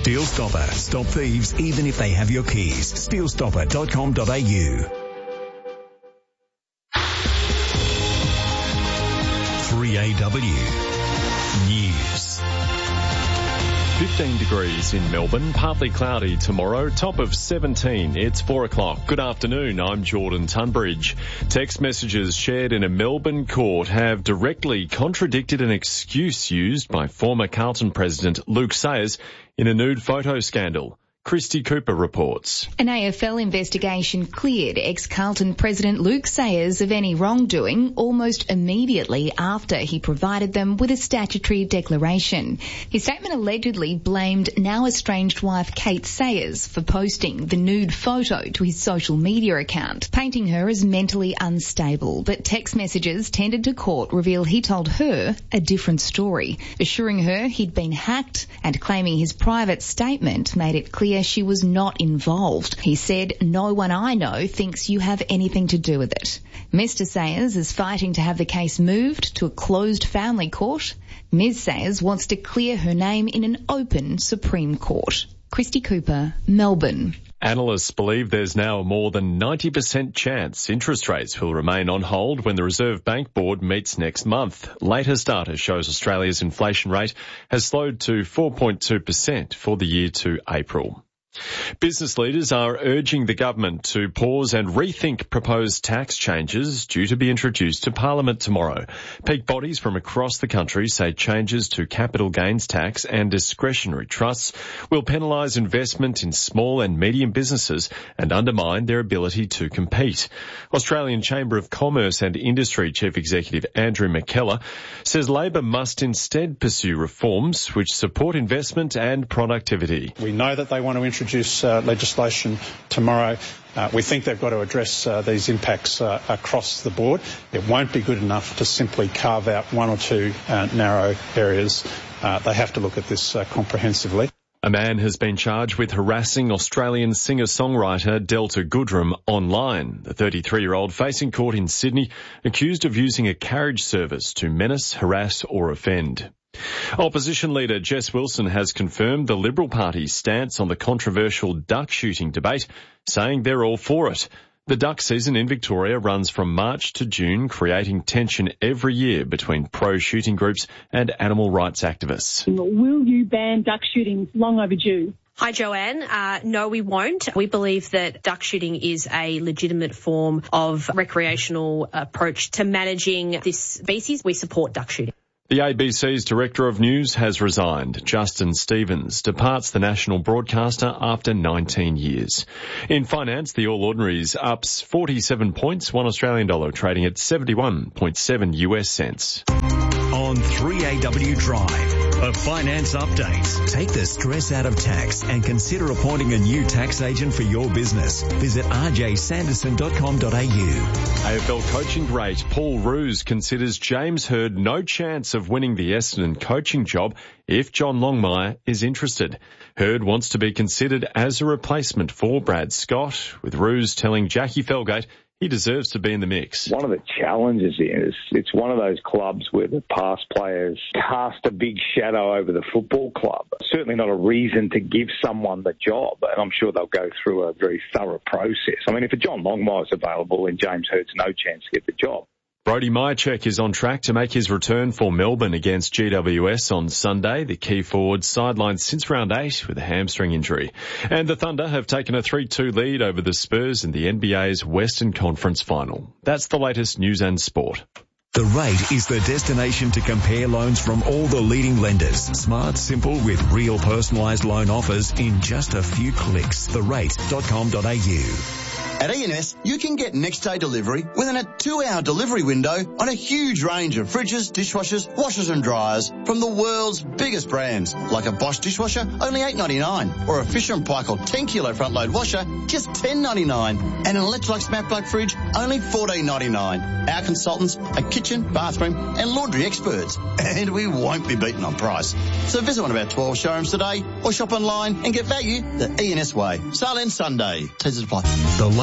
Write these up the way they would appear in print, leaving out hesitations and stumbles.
Steel Stopper. Stop thieves even if they have your keys. Steelstopper.com.au. 3AW News. 15 degrees in Melbourne, partly cloudy tomorrow, top of 17. It's 4 o'clock. Good afternoon, I'm Jordan Tunbridge. Text messages shared in a Melbourne court have directly contradicted an excuse used by former Carlton President Luke Sayers in a nude photo scandal. Christy Cooper reports. An AFL investigation cleared ex-Carlton President Luke Sayers of any wrongdoing almost immediately after he provided them with a statutory declaration. His statement allegedly blamed now estranged wife Kate Sayers for posting the nude photo to his social media account, painting her as mentally unstable. But text messages tendered to court reveal he told her a different story, assuring her he'd been hacked and claiming his private statement made it clear she was not involved. He said, "No one I know thinks you have anything to do with it." Mr. Sayers is fighting to have the case moved to a closed family court. Ms. Sayers wants to clear her name in an open Supreme Court. Christy Cooper, Melbourne. Analysts believe there's now a more than 90% chance interest rates will remain on hold when the Reserve Bank Board meets next month. Latest data shows Australia's inflation rate has slowed to 4.2% for the year to April. Business leaders are urging the government to pause and rethink proposed tax changes due to be introduced to Parliament tomorrow. Peak bodies from across the country say changes to capital gains tax and discretionary trusts will penalise investment in small and medium businesses and undermine their ability to compete. Australian Chamber of Commerce and Industry Chief Executive Andrew McKellar says Labor must instead pursue reforms which support investment and productivity. We know that they want to introduce legislation tomorrow. We think they've got to address these impacts across the board. It won't be good enough to simply carve out one or two narrow areas. They have to look at this comprehensively. A man has been charged with harassing Australian singer-songwriter Delta Goodrem online. The 33-year-old facing court in Sydney, accused of using a carriage service to menace, harass or offend. Opposition leader Jess Wilson has confirmed the Liberal Party's stance on the controversial duck shooting debate, saying they're all for it. The duck season in Victoria runs from March to June, creating tension every year between pro-shooting groups and animal rights activists. Will you ban duck shooting? Long overdue. Hi, Joanne. No, we won't. We believe that duck shooting is a legitimate form of recreational approach to managing this species. We support duck shooting. The ABC's Director of News has resigned. Justin Stevens departs the national broadcaster after 19 years. In finance, the All Ordinaries ups 47 points, $1 Australian dollar trading at 71.7 US cents. On 3AW Drive, a finance update. Take the stress out of tax and consider appointing a new tax agent for your business. Visit rjsanderson.com.au. AFL coaching great Paul Roos considers James Hird no chance of winning the Essendon coaching job if John Longmire is interested. Hird wants to be considered as a replacement for Brad Scott, with Roos telling Jackie Felgate he deserves to be in the mix. One of the challenges is it's one of those clubs where the past players cast a big shadow over the football club. Certainly not a reason to give someone the job, and I'm sure they'll go through a very thorough process. I mean, if a John Longmire's available and James Hird's no chance to get the job. Brodie Myercheck is on track to make his return for Melbourne against GWS on Sunday. The key forward sidelined since round 8 with a hamstring injury. And the Thunder have taken a 3-2 lead over the Spurs in the NBA's Western Conference Final. That's the latest news and sport. The Rate is the destination to compare loans from all the leading lenders. Smart, simple, with real personalised loan offers in just a few clicks. therate.com.au. At E&S, you can get next-day delivery within a 2-hour delivery window on a huge range of fridges, dishwashers, washers and dryers from the world's biggest brands, like a Bosch dishwasher, only $8.99, or a Fisher & Paykel 10-kilo front-load washer, just $10.99, and an Electrolux Matte Black fridge, only $14.99. Our consultants are kitchen, bathroom and laundry experts, and we won't be beaten on price. So visit one of our 12 showrooms today or shop online and get value the E&S way. Sale ends Sunday. T's apply. The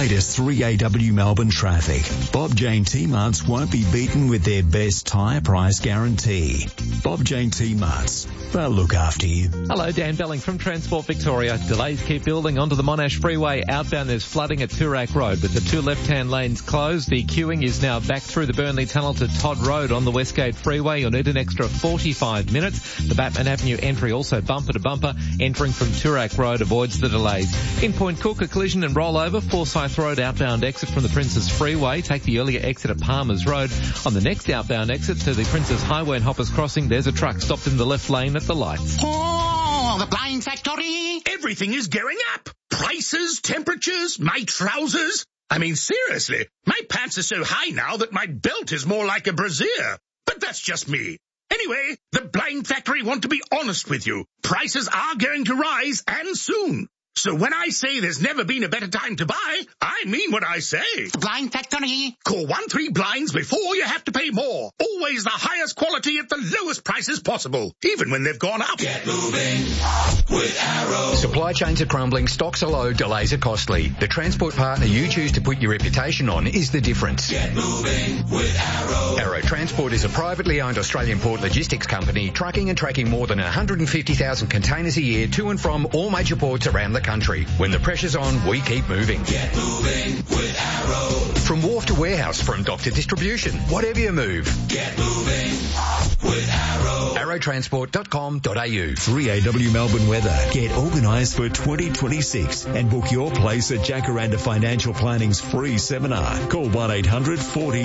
latest 3AW Melbourne traffic. Bob Jane T-Marts won't be beaten with their best tyre price guarantee. Bob Jane T-Marts, they'll look after you. Hello, Dan Belling from Transport Victoria. Delays keep building onto the Monash Freeway. Outbound there's flooding at Toorak Road, but the two left-hand lanes closed. The queuing is now back through the Burnley Tunnel to Todd Road on the Westgate Freeway. You'll need an extra 45 minutes. The Batman Avenue entry also bumper to bumper. Entering from Toorak Road avoids the delays. In Point Cook, a collision and rollover. Forsyth Road outbound exit from the Princes Freeway. Take the earlier exit at Palmers Road. On the next outbound exit to the Princes Highway and Hoppers Crossing, there's a truck stopped in the left lane at the lights. Oh, the Blind Factory! Everything is going up. Prices, temperatures, my trousers. I mean, seriously, my pants are so high now that my belt is more like a brassiere. But that's just me. Anyway, the Blind Factory want to be honest with you. Prices are going to rise, and soon. So when I say there's never been a better time to buy, I mean what I say. The Blind Factory. Call 13Blinds before you have to pay more. Always the highest quality at the lowest prices possible, even when they've gone up. Get moving with Arrow. Supply chains are crumbling, stocks are low, delays are costly. The transport partner you choose to put your reputation on is the difference. Get moving with Arrow. Arrow Transport is a privately owned Australian port logistics company trucking and tracking more than 150,000 containers a year to and from all major ports around the country. When the pressure's on, we keep moving. Get moving with Arrow. From wharf to warehouse, from dock to distribution, whatever you move. Get moving with Arrow. Arrowtransport.com.au. 3AW Melbourne weather. Get organised for 2026 and book your place at Jacaranda Financial Planning's free seminar. Call 1-800 40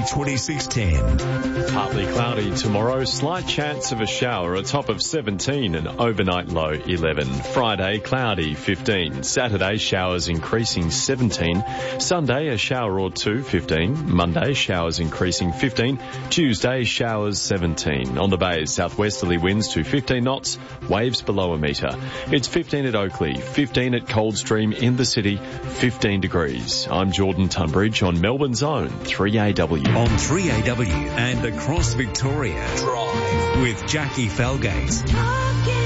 2610. Partly cloudy tomorrow, slight chance of a shower, a top of 17 and overnight low 11. Friday, cloudy 15. Saturday, showers increasing 17. Sunday, a shower or two 15. Monday, showers increasing 15. Tuesday, showers 17. On the Bays, southwesterly winds to 15 knots, waves below a metre. It's 15 at Oakley, 15 at Coldstream in the city, 15 degrees. I'm Jordan Tunbridge on Melbourne's own 3AW. On 3AW and across Victoria. Drive with Jackie Felgate.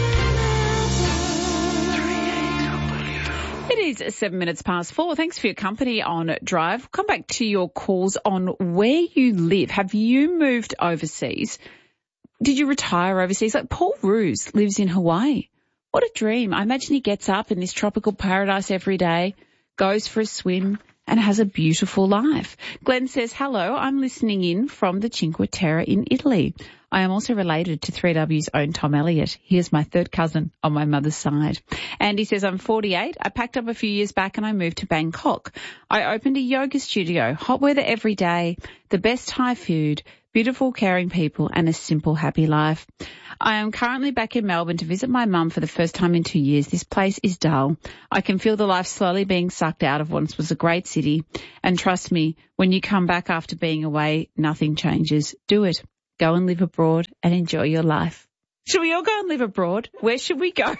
It is 7 minutes past 4. Thanks for your company on Drive. Come back to your calls on where you live. Have you moved overseas? Did you retire overseas? Like Paul Roos lives in Hawaii. What a dream. I imagine he gets up in this tropical paradise every day, goes for a swim and has a beautiful life. Glenn says, hello, I'm listening in from the Cinque Terre in Italy. I am also related to 3W's own Tom Elliott. He is my third cousin on my mother's side. And he says, I'm 48. I packed up a few years back and I moved to Bangkok. I opened a yoga studio, hot weather every day, the best Thai food, beautiful, caring people, and a simple, happy life. I am currently back in Melbourne to visit my mum for the first time in 2 years. This place is dull. I can feel the life slowly being sucked out of what once was a great city. And trust me, when you come back after being away, nothing changes. Do it. Go and live abroad and enjoy your life. Should we all go and live abroad? Where should we go?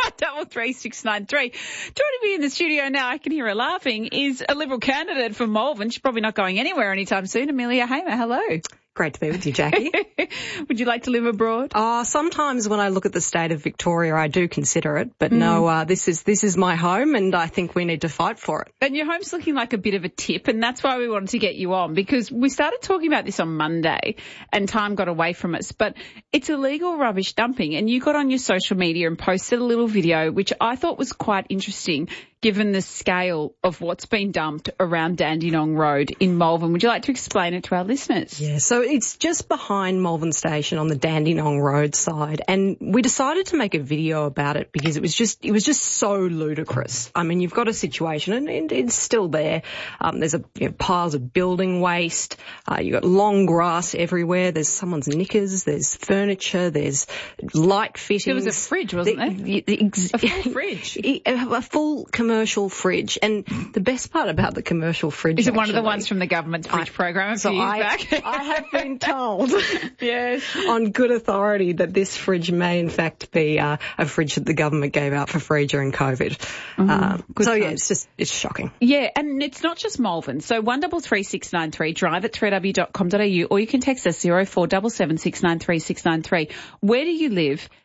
133693. Joining me in the studio now, I can hear her laughing, is a Liberal candidate for Malvern. She's probably not going anywhere anytime soon. Amelia Hamer, hello. Great to be with you, Jackie. Would you like to live abroad? Sometimes when I look at the state of Victoria, I do consider it. But no, this is my home and I think we need to fight for it. And your home's looking like a bit of a tip, and that's why we wanted to get you on, because we started talking about this on Monday and time got away from us. But it's illegal rubbish dumping, and you got on your social media and posted a little video, which I thought was quite interesting, given the scale of what's been dumped around Dandenong Road in Malvern. Would you like to explain it to our listeners? Yeah, so it's just behind Malvern Station on the Dandenong Road side, and we decided to make a video about it because it was just so ludicrous. I mean, you've got a situation, and it's still there. There's piles of building waste. You've got long grass everywhere. There's someone's knickers. There's furniture. There's light fittings. There was a fridge, wasn't there? A full fridge. A full commercial fridge. And the best part about the commercial fridge is it one of the ones from the government's fridge program a few years back? I have been told yes, on good authority that this fridge may in fact be a fridge that the government gave out for free during COVID. It's shocking. Yeah, and it's not just Malvern. So 133693, drive at 3w.com.au, or you can text us 0477 693 693. Where do you live?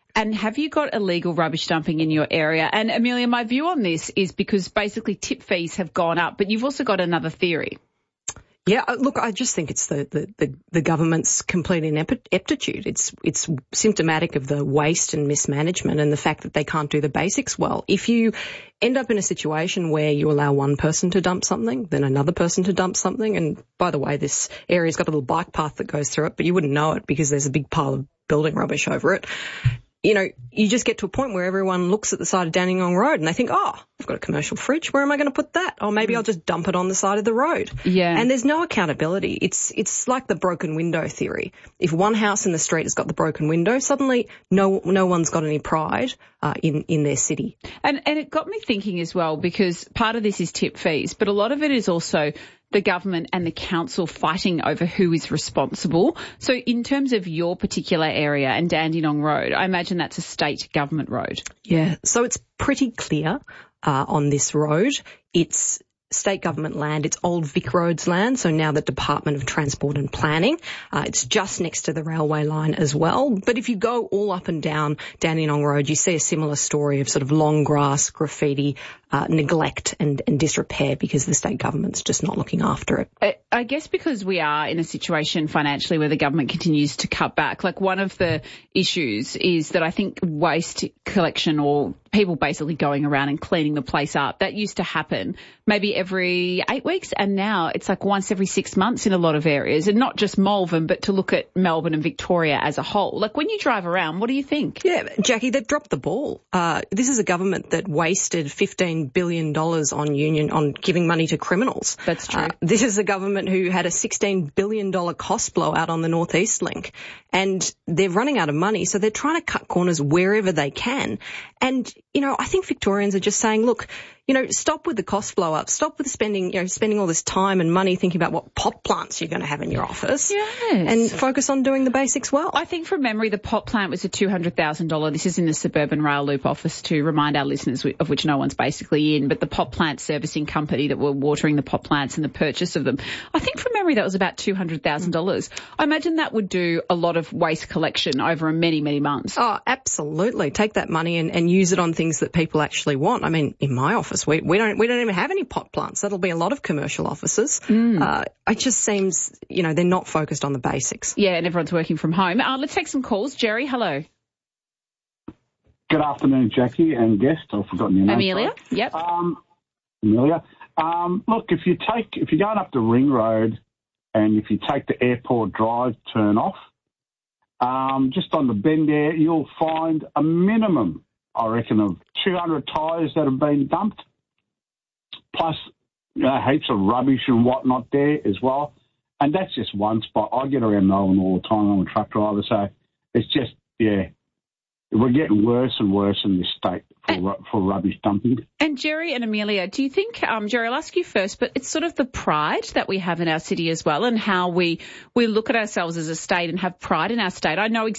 And have you got illegal rubbish dumping in your area? And Amelia, my view on this is because basically tip fees have gone up, but you've also got another theory. Yeah, look, I just think it's the government's complete ineptitude. It's symptomatic of the waste and mismanagement and the fact that they can't do the basics well. If you end up in a situation where you allow one person to dump something, then another person to dump something, and by the way, this area's got a little bike path that goes through it, but you wouldn't know it because there's a big pile of building rubbish over it. You know, you just get to a point where everyone looks at the side of Dandenong Road and they think, oh, I've got a commercial fridge. Where am I going to put that? Or maybe I'll just dump it on the side of the road. Yeah. And there's no accountability. It's like the broken window theory. If one house in the street has got the broken window, suddenly no one's got any pride in their city. And it got me thinking as well, because part of this is tip fees, but a lot of it is also the government and the council fighting over who is responsible. So in terms of your particular area and Dandenong Road, I imagine that's a state government road. Yeah, so it's pretty clear on this road. It's state government land. It's old Vic Roads land, so now the Department of Transport and Planning. It's just next to the railway line as well. But if you go all up and down Dandenong Road, you see a similar story of sort of long grass, graffiti, neglect and disrepair because the state government's just not looking after it. I guess because we are in a situation financially where the government continues to cut back. Like, one of the issues is that I think waste collection, or people basically going around and cleaning the place up, that used to happen maybe every 8 weeks, and now it's like once every 6 months in a lot of areas, and not just Malvern, but to look at Melbourne and Victoria as a whole. Like, when you drive around, what do you think? Yeah, Jackie, they've dropped the ball. This is a government that wasted $15 billion on giving money to criminals. That's true. This is a government who had a $16 billion cost blowout on the North East Link, and they're running out of money, so they're trying to cut corners wherever they can. And, you know, I think Victorians are just saying, look, you know, stop with the cost blow up. Stop with spending all this time and money thinking about what pot plants you're going to have in your office. Yes. And focus on doing the basics well. I think from memory, the pot plant was a $200,000. This is in the Suburban Rail Loop office, to remind our listeners, of which no one's basically in, but the pot plant servicing company that were watering the pot plants and the purchase of them. I think from memory that was about $200,000. I imagine that would do a lot of waste collection over many, many months. Oh, absolutely. Take that money and use it on things that people actually want. I mean, in my office, we don't even have any pot plants. That'll be a lot of commercial offices. It just seems, you know, they're not focused on the basics. Yeah, and everyone's working from home. Let's take some calls. Jerry, hello. Good afternoon, Jackie and guest. I've forgotten your name. Amelia. Yep. Amelia. Look, if you're going up the Ring Road and if you take the Airport Drive turn off, just on the bend there, you'll find a minimum, I reckon, of 200 tyres that have been dumped, plus heaps of rubbish and whatnot there as well. And that's just one spot. I get around Melbourne all the time. I'm a truck driver, so it's just, yeah, we're getting worse and worse in this state for rubbish dumping. And Jerry and Amelia, do you think, Jerry, I'll ask you first, but it's sort of the pride that we have in our city as well, and how we look at ourselves as a state and have pride in our state. I know